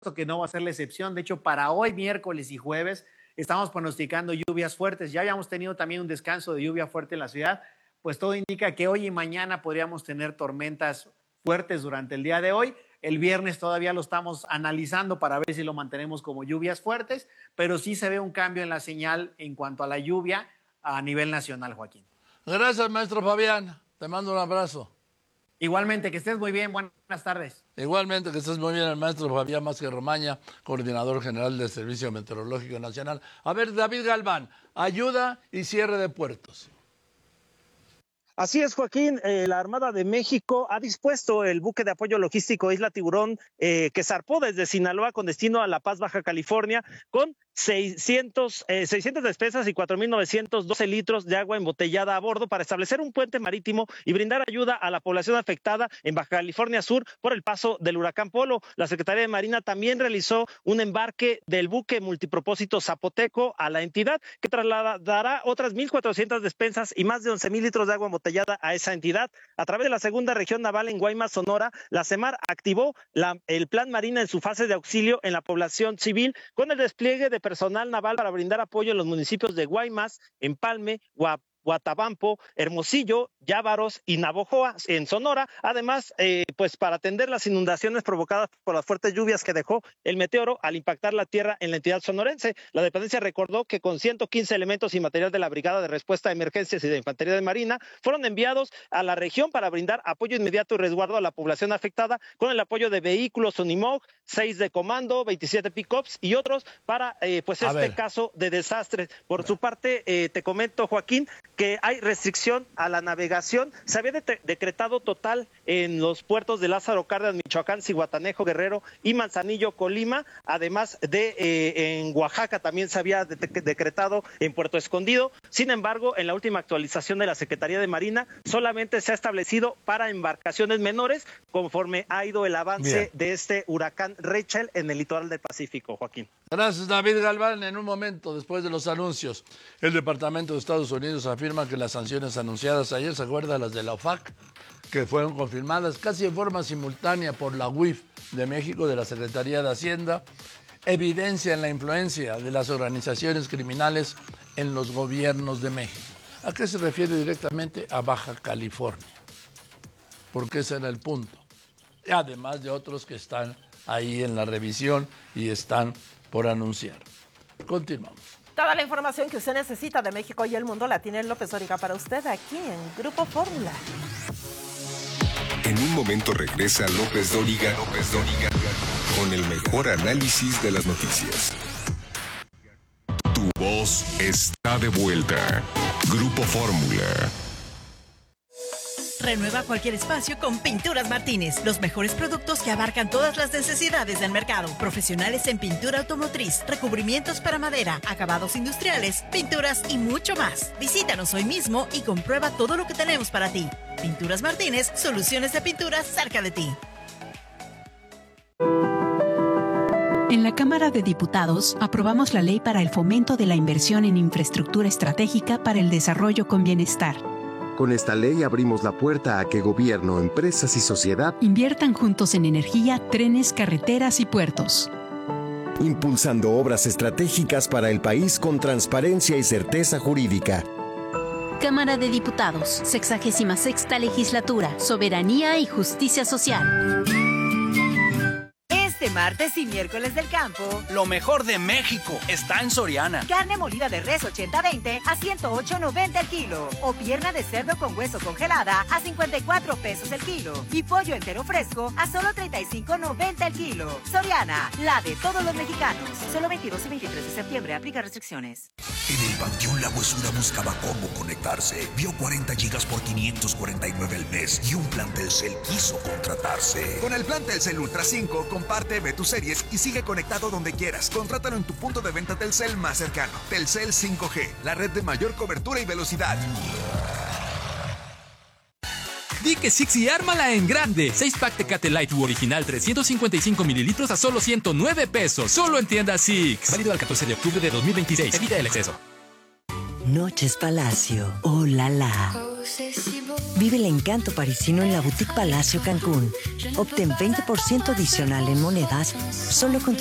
que no va a ser la excepción. De hecho, para hoy, miércoles y jueves, estamos pronosticando lluvias fuertes. Ya habíamos tenido también un descanso de lluvia fuerte en la ciudad, pues todo indica que hoy y mañana podríamos tener tormentas fuertes durante el día de hoy. El viernes todavía lo estamos analizando para ver si lo mantenemos como lluvias fuertes, pero sí se ve un cambio en la señal en cuanto a la lluvia a nivel nacional, Joaquín. Gracias, maestro Fabián. Te mando un abrazo. Igualmente, que estés muy bien. Buenas tardes. Igualmente, que estés muy bien, el maestro Fabián Vázquez Romaña, coordinador general del Servicio Meteorológico Nacional. A ver, David Galván, ayuda y cierre de puertos. Así es, Joaquín, la Armada de México ha dispuesto el buque de apoyo logístico Isla Tiburón que zarpó desde Sinaloa con destino a La Paz, Baja California, con 600 despensas y 4.912 litros de agua embotellada a bordo para establecer un puente marítimo y brindar ayuda a la población afectada en Baja California Sur por el paso del huracán Polo. La Secretaría de Marina también realizó un embarque del buque multipropósito Zapoteco a la entidad, que trasladará otras 1.400 despensas y más de 11.000 litros de agua embotellada a esa entidad. A través de la segunda región naval en Guaymas, Sonora, la CEMAR activó el Plan Marina en su fase de auxilio en la población civil con el despliegue de personal naval para brindar apoyo en los municipios de Guaymas, Empalme, Guatabampo, Hermosillo, Llávaros y Navojoa en Sonora, además pues para atender las inundaciones provocadas por las fuertes lluvias que dejó el meteoro al impactar la tierra en la entidad sonorense. La dependencia recordó que con 115 elementos y material de la Brigada de Respuesta a Emergencias y de Infantería de Marina fueron enviados a la región para brindar apoyo inmediato y resguardo a la población afectada con el apoyo de vehículos Unimog, 6 de comando, 27 pick-ups y otros para caso de desastre. Por su parte, te comento, Joaquín, que hay restricción a la navegación. Se había decretado total en los puertos de Lázaro Cárdenas, Michoacán, Zihuatanejo, Guerrero y Manzanillo, Colima, además de en Oaxaca también se había decretado en Puerto Escondido. Sin embargo, en la última actualización de la Secretaría de Marina, solamente se ha establecido para embarcaciones menores, conforme ha ido el avance de este huracán Rachel en el litoral del Pacífico, Joaquín. Gracias, David Galván. En un momento, después de los anuncios, el Departamento de Estados Unidos afirma que las sanciones anunciadas ayer, ¿se acuerda? Las de la OFAC, que fueron confirmadas casi en forma simultánea por la UIF de México, de la Secretaría de Hacienda, evidencian la influencia de las organizaciones criminales en los gobiernos de México. ¿A qué se refiere directamente? A Baja California, porque ese era el punto. Además de otros que están ahí en la revisión y están por anunciar. Continuamos. Toda la información que usted necesita de México y el mundo la tiene López Dóriga para usted aquí en Grupo Fórmula. En un momento regresa López Dóriga con el mejor análisis de las noticias. Tu voz está de vuelta. Grupo Fórmula. Renueva cualquier espacio con Pinturas Martínez. Los mejores productos que abarcan todas las necesidades del mercado. Profesionales en pintura automotriz, recubrimientos para madera, acabados industriales, pinturas y mucho más. Visítanos hoy mismo y comprueba todo lo que tenemos para ti. Pinturas Martínez, soluciones de pintura cerca de ti. En la Cámara de Diputados aprobamos la Ley para el Fomento de la Inversión en Infraestructura Estratégica para el Desarrollo con Bienestar. Con esta ley abrimos la puerta a que gobierno, empresas y sociedad inviertan juntos en energía, trenes, carreteras y puertos. Impulsando obras estratégicas para el país con transparencia y certeza jurídica. Cámara de Diputados, 66ª Legislatura, Soberanía y Justicia Social. Este martes y miércoles del campo, lo mejor de México está en Soriana. Carne molida de res 80-20 a 108.90 el kilo. O pierna de cerdo con hueso congelada a 54 pesos el kilo. Y pollo entero fresco a solo 35.90 el kilo. Soriana, la de todos los mexicanos. Solo 22 y 23 de septiembre. Aplica restricciones. En el Panteón La Huesura buscaba cómo conectarse. Vio 40 gigas por 549 al mes y un plan Telcel quiso contratarse. Con el plan Telcel Ultra 5, comparte, ve tus series y sigue conectado donde quieras. Contrátalo en tu punto de venta Telcel más cercano. Telcel 5G, la red de mayor cobertura y velocidad. Di que Six y ármala en grande. 6-pack Tecate Light U original 355 mililitros a solo 109 pesos. Solo en tienda Six. Válido al 14 de octubre de 2026. Evita el exceso. Noches Palacio. Oh la la. Vive el encanto parisino en la Boutique Palacio Cancún. Obtén 20% adicional en monedas solo con